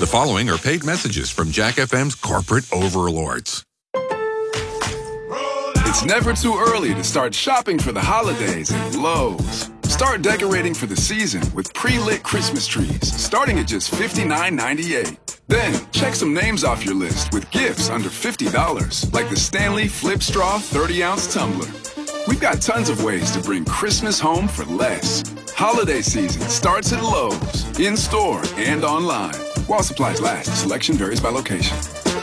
The following are paid messages from Jack FM's corporate overlords. It's never too early to start shopping for the holidays at Lowe's. Start decorating for the season with pre-lit Christmas trees, starting at just $59.98. Then, check some names off your list with gifts under $50, like the Stanley Flip Straw 30-ounce tumbler. We've got tons of ways to bring Christmas home for less. Holiday season starts at Lowe's, in-store and online. While supplies last, selection varies by location.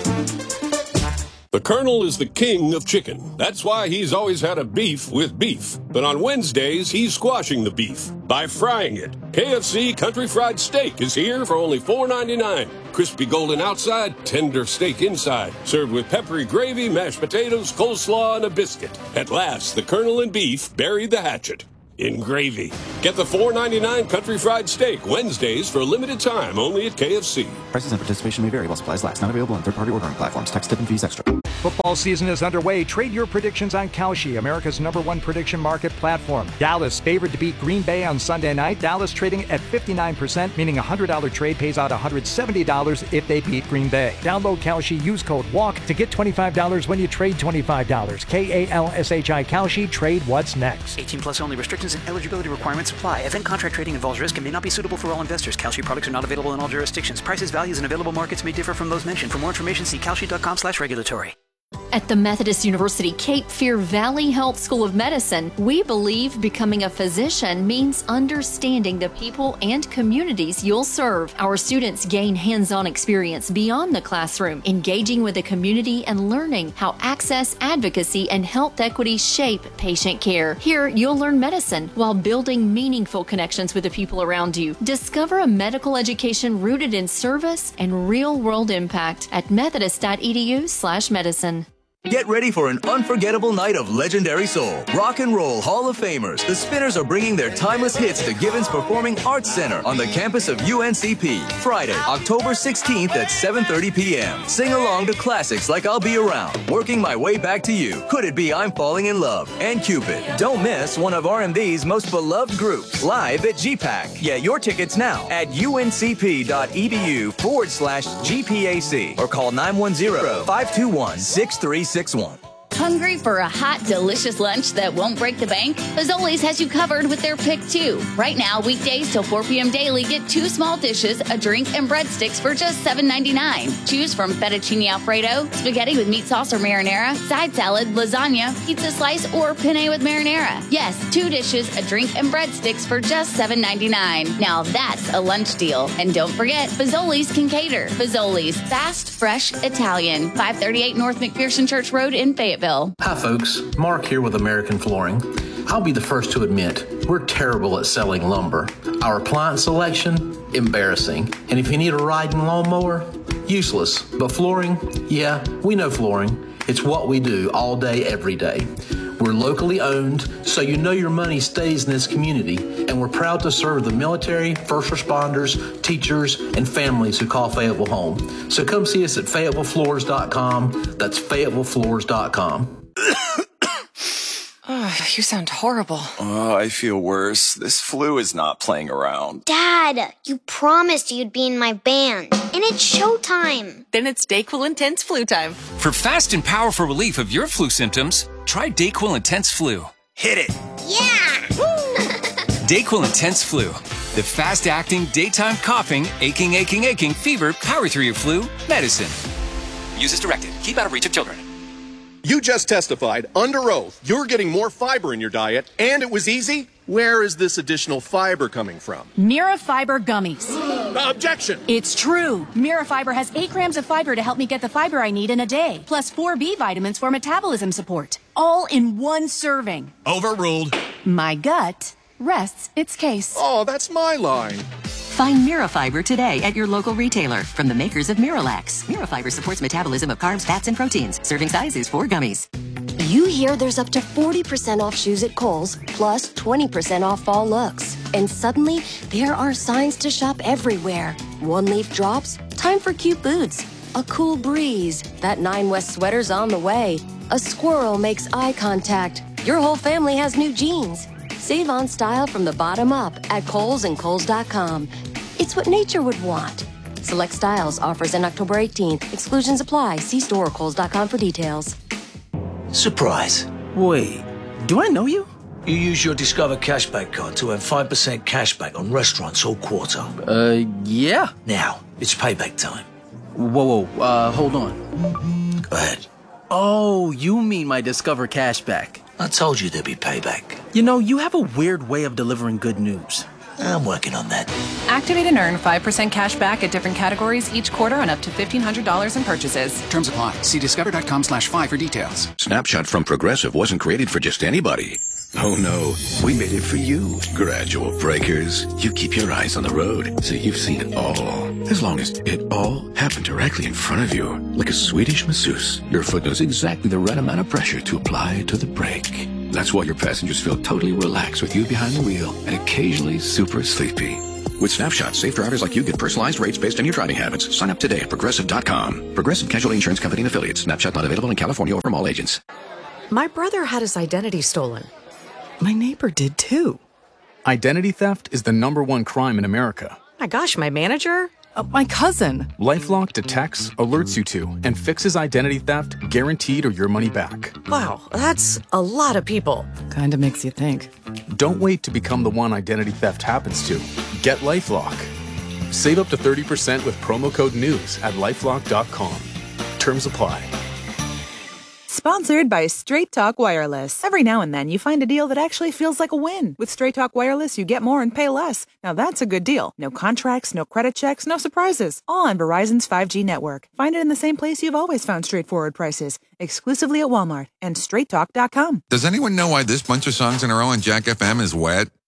The Colonel is the king of chicken. That's why he's always had a beef with beef. But on Wednesdays, he's squashing the beef by frying it. KFC Country Fried Steak is here for only $4.99. Crispy golden outside, tender steak inside. Served with peppery gravy, mashed potatoes, coleslaw, and a biscuit. At last, the Colonel and beef buried the hatchet in gravy. Get the $4.99 Country Fried Steak Wednesdays for a limited time only at KFC. Prices and participation may vary while supplies last. Not available on third-party ordering platforms. Tax, tip, and fees extra. Football season is underway. Trade your predictions on Kalshi, America's #1 prediction market platform. Dallas favored to beat Green Bay on Sunday night. Dallas trading at 59%, meaning a $100 trade pays out $170 if they beat Green Bay. Download Kalshi, use code WALK to get $25 when you trade $25. KALSHI Kalshi, trade what's next. 18 plus only. Restrictions and eligibility requirements apply. Event contract trading involves risk and may not be suitable for all investors. Kalshi products are not available in all jurisdictions. Prices, values, and available markets may differ from those mentioned. For more information, see kalshi.com/regulatory. At the Methodist University Cape Fear Valley Health School of Medicine, we believe becoming a physician means understanding the people and communities you'll serve. Our students gain hands-on experience beyond the classroom, engaging with the community and learning how access, advocacy, and health equity shape patient care. Here, you'll learn medicine while building meaningful connections with the people around you. Discover a medical education rooted in service and real-world impact at methodist.edu/medicine. Get ready for an unforgettable night of legendary soul. Rock and Roll Hall of Famers. The Spinners are bringing their timeless hits to Givens Performing Arts Center on the campus of UNCP. Friday, October 16th at 7:30 p.m. Sing along to classics like I'll Be Around, Working My Way Back to You, Could It Be I'm Falling in Love, and Cupid. Don't miss one of RMD's most beloved groups live at GPAC. Get your tickets now at uncp.edu/GPAC or call 910-521-6361. Hungry for a hot, delicious lunch that won't break the bank? Fazoli's has you covered with their Pick 2. Right now, weekdays till 4 p.m. daily, get 2 small dishes, a drink, and breadsticks for just $7.99. Choose from fettuccine alfredo, spaghetti with meat sauce or marinara, side salad, lasagna, pizza slice, or penne with marinara. Yes, 2 dishes, a drink, and breadsticks for just $7.99. Now that's a lunch deal. And don't forget, Fazoli's can cater. Fazoli's, fast, fresh, Italian. 538 North McPherson Church Road in Fayetteville. Hi folks, Mark here with American Flooring. I'll be the first to admit, we're terrible at selling lumber. Our appliance selection, embarrassing. And if you need a riding lawnmower, useless. But flooring, yeah, we know flooring. It's what we do all day, every day. We're locally owned, so you know your money stays in this community, and we're proud to serve the military, first responders, teachers, and families who call Fayetteville home. So come see us at FayettevilleFloors.com. That's FayettevilleFloors.com. Oh, you sound horrible. Oh, I feel worse. This flu is not playing around. Dad, you promised you'd be in my band, and it's showtime. Then it's DayQuil Intense Flu time. For fast and powerful relief of your flu symptoms, try DayQuil Intense Flu. Hit it. Yeah! DayQuil Intense Flu. The fast-acting, daytime coughing, aching, fever, power through your flu medicine. Use as directed. Keep out of reach of children. You just testified under oath you're getting more fiber in your diet, and it was easy? Where is this additional fiber coming from? Mira Fiber Gummies. Objection! It's true. Mira Fiber has 8 grams of fiber to help me get the fiber I need in a day, plus 4 B vitamins for metabolism support. All in one serving. Overruled. My gut rests its case. Oh, that's my line. Find Mira Fiber today at your local retailer from the makers of Miralax. Mira Fiber supports metabolism of carbs, fats, and proteins. Serving size is 4 gummies. You hear there's up to 40% off shoes at Kohl's, plus 20% off fall looks. And suddenly, there are signs to shop everywhere. One leaf drops, time for cute boots. A cool breeze, that 9 West sweater's on the way. A squirrel makes eye contact. Your whole family has new jeans. Save on style from the bottom up at Kohl's and Kohl's.com. It's what nature would want. Select styles. Offers end October 18th. Exclusions apply. See store or Kohl's.com for details. Surprise. Wait, do I know you? You use your Discover Cashback card to earn 5% cashback on restaurants all quarter. Yeah. Now, it's payback time. Whoa, hold on. Go ahead. Oh, you mean my Discover Cashback. I told you there'd be payback. You know, you have a weird way of delivering good news. I'm working on that. Activate and earn 5% cash back at different categories each quarter on up to $1,500 in purchases. Terms apply. See discover.com/5 for details. Snapshot from Progressive wasn't created for just anybody. Oh no, we made it for you. Gradual breakers. You keep your eyes on the road, so you've seen it all. As long as it all happened directly in front of you. Like a Swedish masseuse, your foot knows exactly the right amount of pressure to apply to the brake. That's why your passengers feel totally relaxed with you behind the wheel and occasionally super sleepy. With Snapshot, safe drivers like you get personalized rates based on your driving habits. Sign up today at Progressive.com. Progressive Casualty Insurance Company and Affiliates. Snapshot not available in California or from all agents. My brother had his identity stolen. My neighbor did too. Identity theft is the #1 crime in America. My gosh, my manager? My cousin. LifeLock detects, alerts you to, and fixes identity theft guaranteed or your money back. Wow, that's a lot of people. Kinda makes you think. Don't wait to become the one identity theft happens to. Get LifeLock. Save up to 30% with promo code NEWS at LifeLock.com. Terms apply. Sponsored by Straight Talk Wireless. Every now and then you find a deal that actually feels like a win. With Straight Talk Wireless, you get more and pay less. Now that's a good deal. No contracts, no credit checks, no surprises. All on Verizon's 5G network. Find it in the same place you've always found straightforward prices. Exclusively at Walmart and straighttalk.com. Does anyone know why this bunch of songs in a row on Jack FM is wet?